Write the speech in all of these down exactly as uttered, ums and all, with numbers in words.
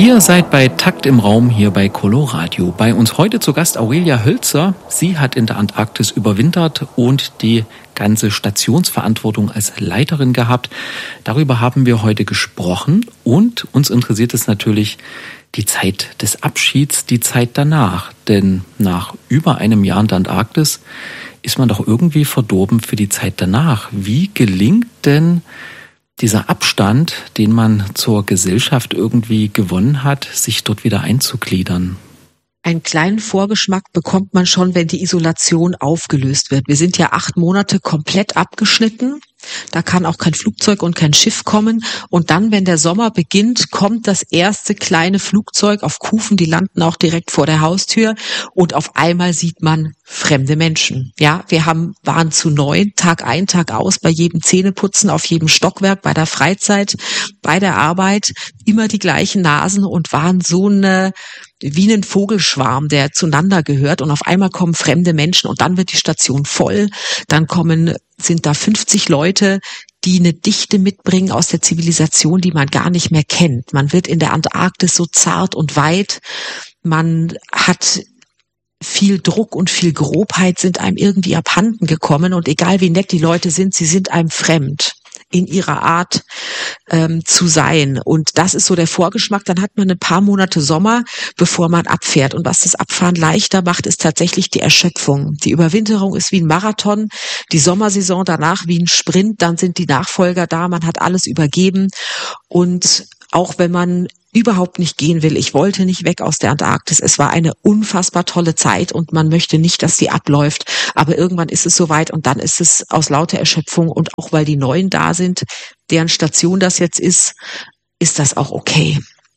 Ihr seid bei Takt im Raum hier bei Coloradio. Bei uns heute zu Gast Aurelia Hölzer. Sie hat in der Antarktis überwintert und die ganze Stationsverantwortung als Leiterin gehabt. Darüber haben wir heute gesprochen und uns interessiert es natürlich die Zeit des Abschieds, die Zeit danach. Denn nach über einem Jahr in der Antarktis ist man doch irgendwie verdorben für die Zeit danach. Wie gelingt denn dieser Abstand, den man zur Gesellschaft irgendwie gewonnen hat, sich dort wieder einzugliedern? Einen kleinen Vorgeschmack bekommt man schon, wenn die Isolation aufgelöst wird. Wir sind ja acht Monate komplett abgeschnitten. Da kann auch kein Flugzeug und kein Schiff kommen. Und dann, wenn der Sommer beginnt, kommt das erste kleine Flugzeug auf Kufen. Die landen auch direkt vor der Haustür. Und auf einmal sieht man fremde Menschen. Ja, wir haben, waren zu neun, Tag ein, Tag aus, bei jedem Zähneputzen, auf jedem Stockwerk, bei der Freizeit, bei der Arbeit, immer die gleichen Nasen und waren so eine, wie ein Vogelschwarm, der zueinander gehört. Und auf einmal kommen fremde Menschen und dann wird die Station voll. Dann kommen, sind da fünfzig Leute, die eine Dichte mitbringen aus der Zivilisation, die man gar nicht mehr kennt. Man wird in der Antarktis so zart und weit. Man hat viel Druck und viel Grobheit sind einem irgendwie abhanden gekommen. Und egal wie nett die Leute sind, sie sind einem fremd in ihrer Art ähm, zu sein. Und das ist so der Vorgeschmack. Dann hat man ein paar Monate Sommer, bevor man abfährt. Und was das Abfahren leichter macht, ist tatsächlich die Erschöpfung. Die Überwinterung ist wie ein Marathon, die Sommersaison danach wie ein Sprint. Dann sind die Nachfolger da, man hat alles übergeben. Und auch wenn man überhaupt nicht gehen will. Ich wollte nicht weg aus der Antarktis. Es war eine unfassbar tolle Zeit und man möchte nicht, dass sie abläuft. Aber irgendwann ist es soweit und dann ist es aus lauter Erschöpfung und auch weil die Neuen da sind, deren Station das jetzt ist, ist das auch okay.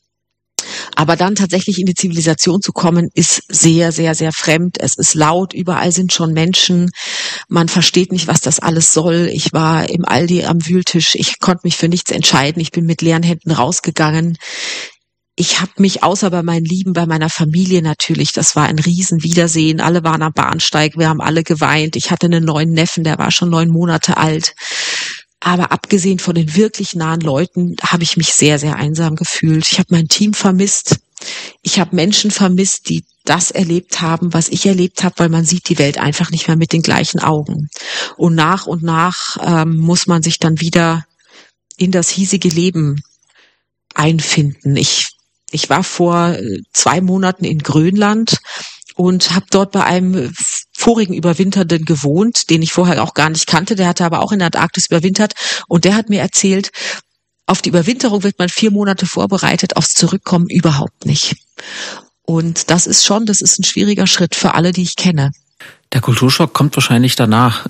Aber dann tatsächlich in die Zivilisation zu kommen, ist sehr, sehr, sehr fremd. Es ist laut, überall sind schon Menschen. Man versteht nicht, was das alles soll. Ich war im Aldi am Wühltisch. Ich konnte mich für nichts entscheiden. Ich bin mit leeren Händen rausgegangen. Ich habe mich, außer bei meinen Lieben, bei meiner Familie natürlich, das war ein Riesenwiedersehen. Alle waren am Bahnsteig, wir haben alle geweint. Ich hatte einen neuen Neffen, der war schon neun Monate alt. Aber abgesehen von den wirklich nahen Leuten habe ich mich sehr, sehr einsam gefühlt. Ich habe mein Team vermisst. Ich habe Menschen vermisst, die das erlebt haben, was ich erlebt habe, weil man sieht die Welt einfach nicht mehr mit den gleichen Augen. Und nach und nach ähm, muss man sich dann wieder in das hiesige Leben einfinden. Ich, ich war vor zwei Monaten in Grönland und habe dort bei einem vorigen Überwinternden gewohnt, den ich vorher auch gar nicht kannte. Der hatte aber auch in der Antarktis überwintert und der hat mir erzählt, auf die Überwinterung wird man vier Monate vorbereitet, aufs Zurückkommen überhaupt nicht. Und das ist schon, das ist ein schwieriger Schritt für alle, die ich kenne. Der Kulturschock kommt wahrscheinlich danach.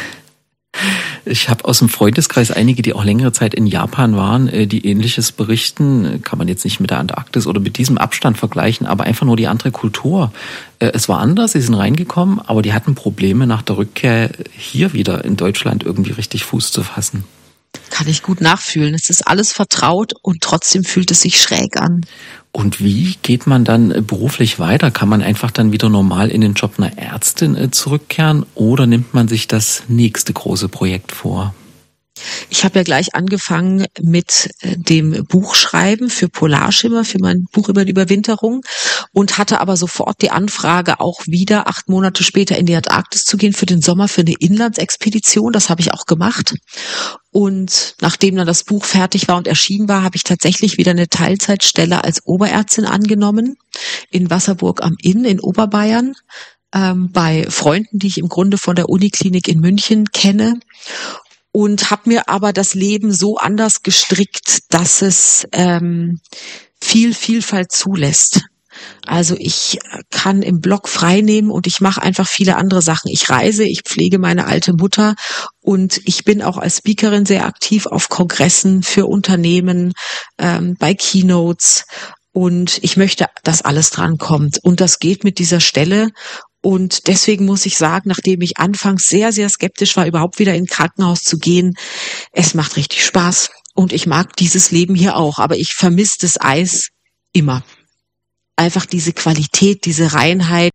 Ich habe aus dem Freundeskreis einige, die auch längere Zeit in Japan waren, die Ähnliches berichten. Kann man jetzt nicht mit der Antarktis oder mit diesem Abstand vergleichen, aber einfach nur die andere Kultur. Es war anders, sie sind reingekommen, aber die hatten Probleme nach der Rückkehr hier wieder in Deutschland irgendwie richtig Fuß zu fassen. Kann ich gut nachfühlen. Es ist alles vertraut und trotzdem fühlt es sich schräg an. Und wie geht man dann beruflich weiter? Kann man einfach dann wieder normal in den Job einer Ärztin zurückkehren oder nimmt man sich das nächste große Projekt vor? Ich habe ja gleich angefangen mit dem Buchschreiben für Polarschimmer, für mein Buch über die Überwinterung und hatte aber sofort die Anfrage, auch wieder acht Monate später in die Antarktis zu gehen für den Sommer, für eine Inlandsexpedition. Das habe ich auch gemacht. Und nachdem dann das Buch fertig war und erschienen war, habe ich tatsächlich wieder eine Teilzeitstelle als Oberärztin angenommen in Wasserburg am Inn in Oberbayern ähm, bei Freunden, die ich im Grunde von der Uniklinik in München kenne. Und habe mir aber das Leben so anders gestrickt, dass es ähm, viel Vielfalt zulässt. Also ich kann im Blog frei nehmen und ich mache einfach viele andere Sachen. Ich reise, ich pflege meine alte Mutter und ich bin auch als Speakerin sehr aktiv auf Kongressen für Unternehmen, ähm, bei Keynotes und ich möchte, dass alles drankommt. Und das geht mit dieser Stelle. Und deswegen muss ich sagen, nachdem ich anfangs sehr, sehr skeptisch war, überhaupt wieder in ein Krankenhaus zu gehen, es macht richtig Spaß. Und ich mag dieses Leben hier auch, aber ich vermisse das Eis immer. Einfach diese Qualität, diese Reinheit,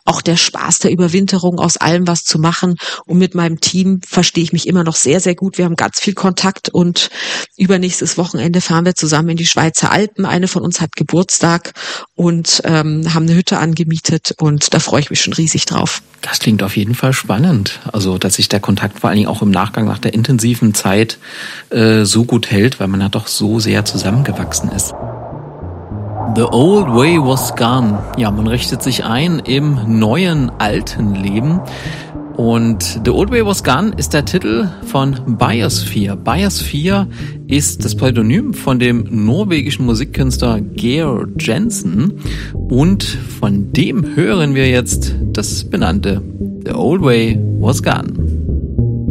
auch der Spaß der Überwinterung, aus allem was zu machen. Und mit meinem Team verstehe ich mich immer noch sehr, sehr gut. Wir haben ganz viel Kontakt und übernächstes Wochenende fahren wir zusammen in die Schweizer Alpen. Eine von uns hat Geburtstag und ähm, haben eine Hütte angemietet und da freue ich mich schon riesig drauf. Das klingt auf jeden Fall spannend. Also, dass sich der Kontakt vor allen Dingen auch im Nachgang nach der intensiven Zeit äh, so gut hält, weil man ja doch so sehr zusammengewachsen ist. The old way was gone. Ja, man richtet sich ein im neuen, alten Leben. Und The Old Way Was Gone ist der Titel von Biosphere. Biosphere ist das Pseudonym von dem norwegischen Musikkünstler Georg Jensen. Und von dem hören wir jetzt das benannte The Old Way Was Gone.